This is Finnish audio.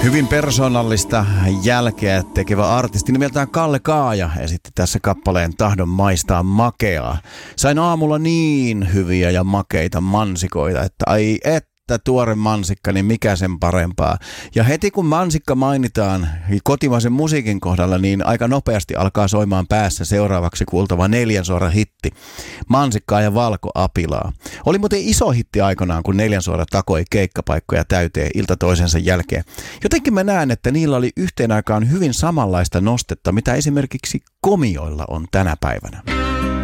Hyvin persoonallista jälkeä tekevä artisti nimeltään Kalle Kaaja esitti tässä kappaleen Tahdon maistaa makeaa. Sain aamulla niin hyviä ja makeita mansikoita, että ai että tuore mansikka, niin mikä sen parempaa. Ja heti kun mansikka mainitaan kotimaisen musiikin kohdalla, niin aika nopeasti alkaa soimaan päässä seuraavaksi kuultava 4 suora hitti. Mansikkaa ja valkoapilaa. Oli muuten iso hitti aikanaan, kun 4 suora takoi keikkapaikkoja täyteen ilta toisensa jälkeen. Jotenkin mä näen, että niillä oli yhteen aikaan hyvin samanlaista nostetta, mitä esimerkiksi komioilla on tänä päivänä.